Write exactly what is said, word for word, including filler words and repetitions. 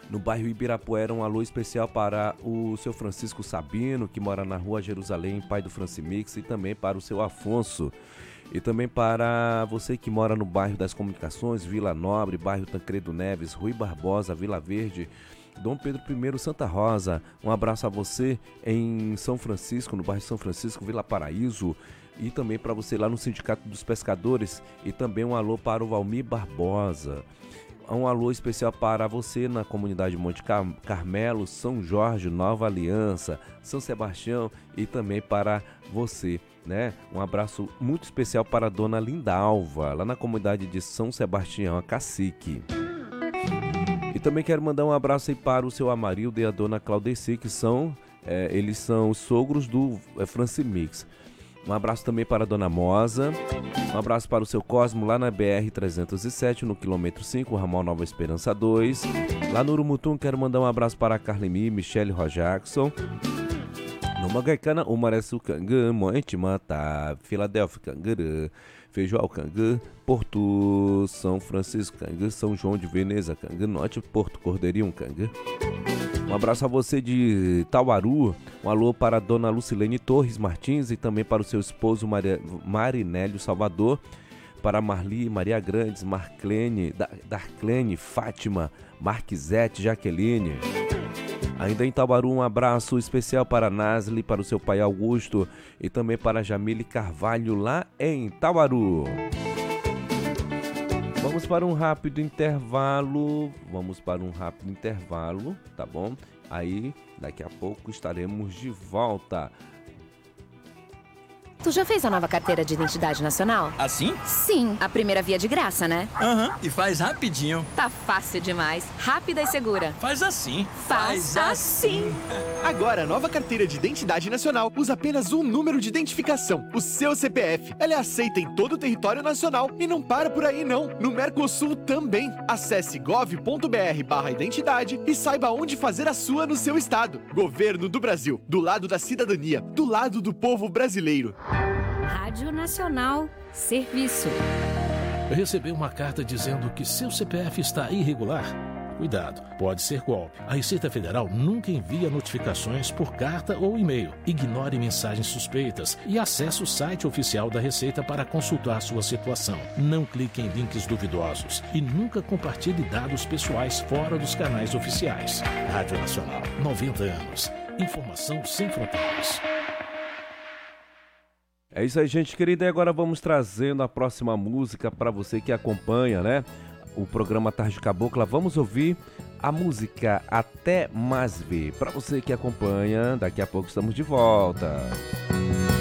no bairro Ibirapuera. Um alô especial para o seu Francisco Sabino, que mora na rua Jerusalém, pai do Francimix, e também para o seu Afonso. E também para você que mora no bairro das Comunicações, Vila Nobre, bairro Tancredo Neves, Rui Barbosa, Vila Verde, Dom Pedro I, Santa Rosa. Um abraço a você em São Francisco, no bairro São Francisco, Vila Paraíso. E também para você lá no Sindicato dos Pescadores. E também um alô para o Valmir Barbosa. Um alô especial para você na comunidade Monte Car- Carmelo, São Jorge, Nova Aliança, São Sebastião e também para você, né? Um abraço muito especial para a dona Lindalva, lá na comunidade de São Sebastião, a Cacique. E também quero mandar um abraço aí para o seu Amarildo e a dona Claudeci, que são, é, eles são os sogros do é, Francimix. Um abraço também para a dona Moza. Um abraço para o seu Cosmo lá na B R trezentos e sete, no quilômetro cinco, ramal Nova Esperança dois. Lá no Urumutum, quero mandar um abraço para a Carlemi, Michele Rojackson. No Magaicana, o Mareço Cangã, Moente Mata, Filadélfia Cangã, Feijoal Cangã, Porto São Francisco Cangã, São João de Veneza Cangã, Norte, Porto Cordeirinho Cangã. Um abraço a você de Tauaru, um alô para a dona Lucilene Torres Martins e também para o seu esposo Maria, Marinélio Salvador, para Marli, Maria Grandes, Marclene, Darclene, Fátima, Marquizete, Jaqueline. Ainda em Taubaru, um abraço especial para Nasli, para o seu pai Augusto e também para Jamile Carvalho lá em Taubaru. Vamos para um rápido intervalo, vamos para um rápido intervalo, tá bom? Aí, daqui a pouco estaremos de volta. Tu já fez a nova carteira de identidade nacional? Assim? Sim, a primeira via de graça, né? Aham, uhum, e faz rapidinho. Tá fácil demais, rápida e segura. Faz assim. Faz, faz assim. assim. Agora, a nova carteira de identidade nacional usa apenas um número de identificação, o seu C P F. Ela é aceita em todo o território nacional e não para por aí não. No Mercosul também. Acesse gov.br barra identidade e saiba onde fazer a sua no seu estado. Governo do Brasil, do lado da cidadania, do lado do povo brasileiro. Rádio Nacional, serviço. Recebeu uma carta dizendo que seu C P F está irregular? Cuidado, pode ser golpe. A Receita Federal nunca envia notificações por carta ou e-mail. Ignore mensagens suspeitas e acesse o site oficial da Receita para consultar sua situação. Não clique em links duvidosos e nunca compartilhe dados pessoais fora dos canais oficiais. Rádio Nacional, noventa anos. Informação sem fronteiras. É isso aí, gente querida. E agora vamos trazendo a próxima música para você que acompanha, né? O programa Tarde Cabocla. Vamos ouvir a música Até Mais Ver. Para você que acompanha, daqui a pouco estamos de volta.